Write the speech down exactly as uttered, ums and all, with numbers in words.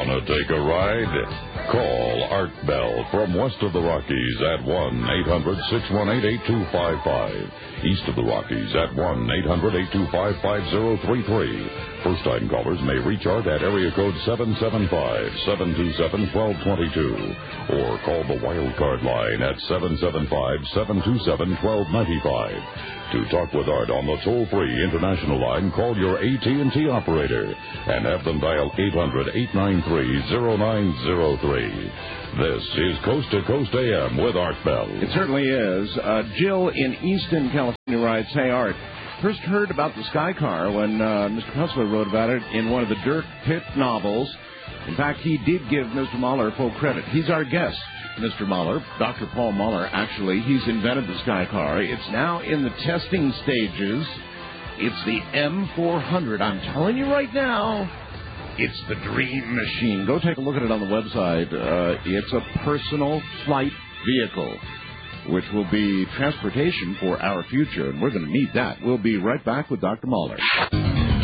Wanna take a ride? Call Art Bell from west of the Rockies at one eight hundred six one eight eight two five five. East of the Rockies at one eight hundred eight two five five zero three three. First-time callers may reach Art at area code seven seven five, seven two seven, one two two two or call the wildcard line at seven seven five, seven two seven, one two nine five. To talk with Art on the toll-free international line, call your A T and T operator and have them dial eight hundred, eight nine three, zero nine zero three. This is Coast to Coast A M with Art Bell. It certainly is. Uh, Jill in Easton, California writes, "Hey, Art, first heard about the Sky Car when uh, Mister Puzzler wrote about it in one of the Dirk Pitt novels. In fact, he did give Mister Mahler full credit. He's our guest, Mister Mahler, Doctor Paul Mahler, actually. He's invented the Sky Car. It's now in the testing stages. It's the M four hundred. I'm telling you right now, it's the dream machine. Go take a look at it on the website. Uh, it's a personal flight vehicle, which will be transportation for our future, and we're going to need that. We'll be right back with Doctor Mahler."